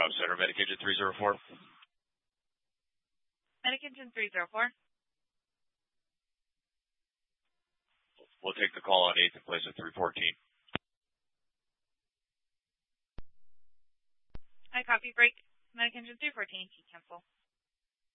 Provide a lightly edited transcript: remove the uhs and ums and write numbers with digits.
Cobb Center, Medic Engine 304. Medic Engine 304. We'll take the call on 8th in place of 314. I copy break. Medic Engine 314, key cancel.